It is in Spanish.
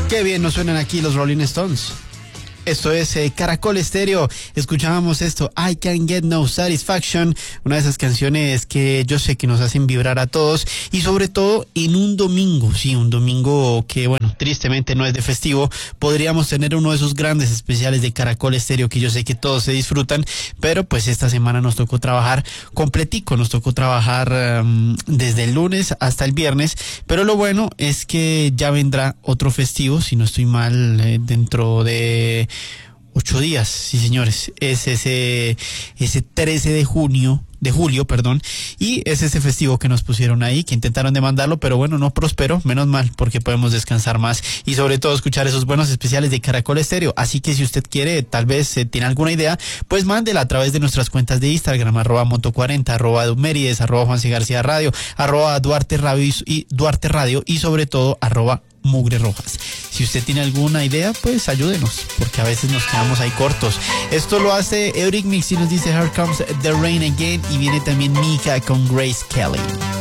Qué bien nos suenan aquí los Rolling Stones. Esto es Caracol Estéreo. Escuchábamos esto, I Can't Get No Satisfaction, una de esas canciones que yo sé que nos hacen vibrar a todos y sobre todo en un domingo, sí, un domingo que, bueno, tristemente no es de festivo. Podríamos tener uno de esos grandes especiales de Caracol Estéreo que yo sé que todos se disfrutan, pero pues esta semana nos tocó trabajar completico, nos tocó trabajar desde el lunes hasta el viernes, pero lo bueno es que ya vendrá otro festivo, si no estoy mal, dentro de 8 días, sí señores, es ese 13 de julio, y es ese festivo que nos pusieron ahí, que intentaron demandarlo, pero bueno, no prosperó, menos mal, porque podemos descansar más y sobre todo escuchar esos buenos especiales de Caracol Estéreo. Así que si usted quiere, tal vez tiene alguna idea, pues mándela a través de nuestras cuentas de Instagram, @moto40, @Mérides, @Juan C. García Radio, @Duarte Radio y sobre todo @Mugre Rojas. Si usted tiene alguna idea, pues ayúdenos, porque a veces nos quedamos ahí cortos. Esto lo hace Eurythmics y nos dice Here Comes the Rain Again, y viene también Mika con Grace Kelly.